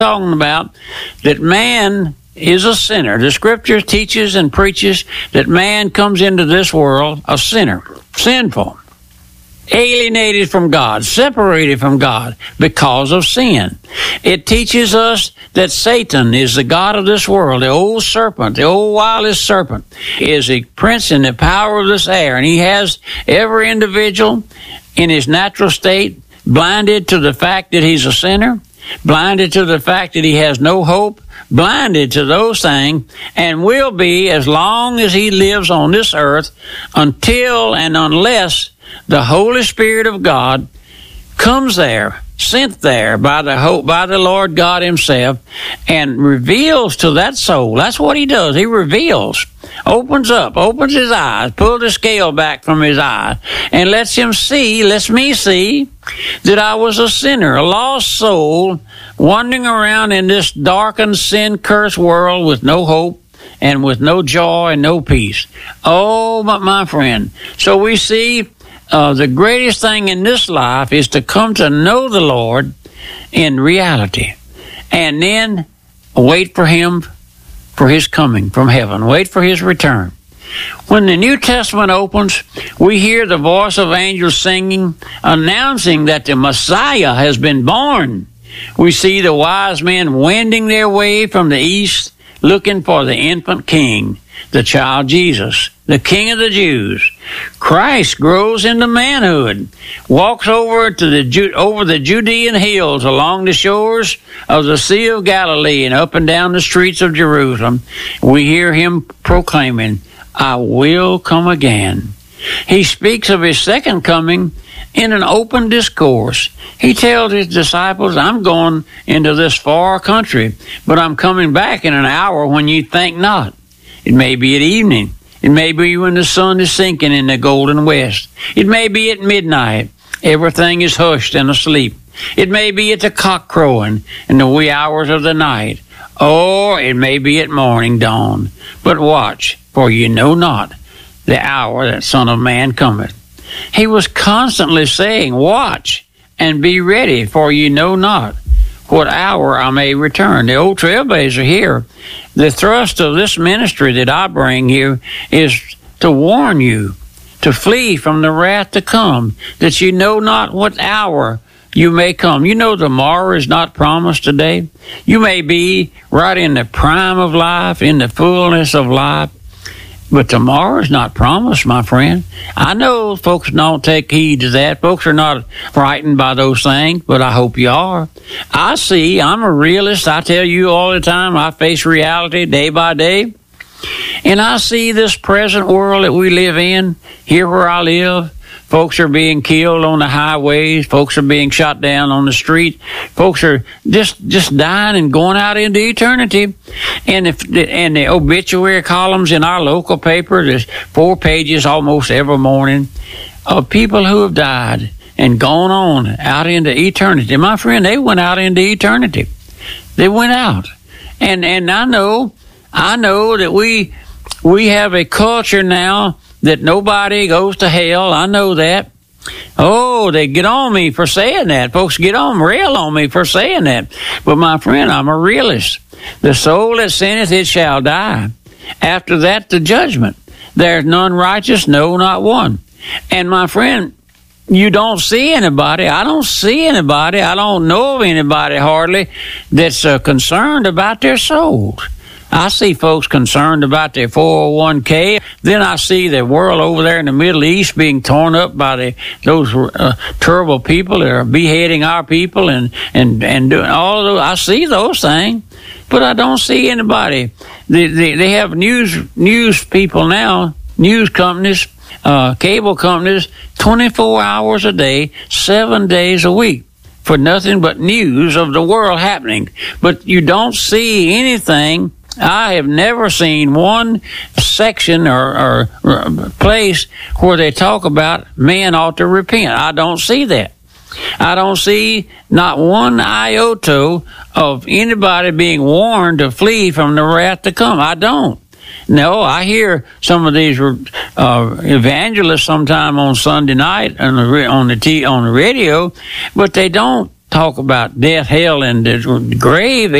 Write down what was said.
talking about that man is a sinner. The scripture teaches and preaches that man comes into this world a sinner, sinful, alienated from God, separated from God because of sin. It teaches us that Satan is the god of this world, the old serpent, the old wildest serpent, is a prince in the power of this air, and he has every individual in his natural state blinded to the fact that he's a sinner, blinded to the fact that he has no hope, blinded to those things, and will be as long as he lives on this earth until and unless the Holy Spirit of God comes there, sent there by the Lord God himself, and reveals to that soul. That's what he does. He reveals, opens his eyes, pulls the scale back from his eye, and lets me see that I was a sinner, a lost soul, wandering around in this darkened, sin-cursed world with no hope and with no joy and no peace. Oh, but my friend, so we see the greatest thing in this life is to come to know the Lord in reality, and then wait for him, for his coming from heaven, wait for his return. When the New Testament opens, we hear the voice of angels singing, announcing that the Messiah has been born. We see the wise men wending their way from the east, looking for the infant king, the child Jesus, the King of the Jews. Christ grows into manhood, walks over the Judean hills, along the shores of the Sea of Galilee, and up and down the streets of Jerusalem. We hear him proclaiming, I will come again. He speaks of his second coming in an open discourse. He tells his disciples, I'm going into this far country, but I'm coming back in an hour when you think not. It may be at evening. It may be when the sun is sinking in the golden west. It may be at midnight. Everything is hushed and asleep. It may be at the cock crowing in the wee hours of the night. Or it may be at morning dawn. But watch, for you know not the hour that Son of Man cometh. He was constantly saying, watch and be ready, for you know not what hour I may return. The old trailblazer here, the thrust of this ministry that I bring you is to warn you to flee from the wrath to come, that you know not what hour you may come. You know tomorrow is not promised today. You may be right in the prime of life, in the fullness of life, but tomorrow is not promised, my friend. I know folks don't take heed to that. Folks are not frightened by those things, but I hope you are. I'm a realist. I tell you all the time, I face reality day by day. And I see this present world that we live in, here where I live. Folks are being killed on the highways. Folks are being shot down on the street. Folks are just dying and going out into eternity. And the obituary columns in our local paper, there's 4 pages almost every morning of people who have died and gone on out into eternity. My friend, they went out into eternity. They went out. And I know that we have a culture now that nobody goes to hell. I know that. Oh, they get on me for saying that. Folks rail on me for saying that. But my friend, I'm a realist. The soul that sinneth, it shall die. After that, the judgment. There's none righteous, no, not one. And my friend, you don't see anybody. I don't see anybody. I don't know of anybody hardly that's concerned about their souls. I see folks concerned about their 401k. Then I see the world over there in the Middle East being torn up by those terrible people that are beheading our people and doing all of those. I see those things, but I don't see anybody. They have news people now, news companies, cable companies, 24 hours a day, 7 days a week, for nothing but news of the world happening. But you don't see anything. I have never seen one section or place where they talk about men ought to repent. I don't see that. I don't see not one iota of anybody being warned to flee from the wrath to come. I don't. No, I hear some of these evangelists sometime on Sunday night on the radio, but they don't talk about death, hell, and the grave.